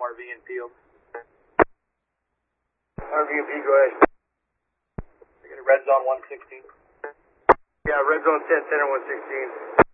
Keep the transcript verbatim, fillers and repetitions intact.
R V and field. R V and P, go ahead. We're going to red zone one sixteen. Yeah, red zone ten, ten and one sixteen.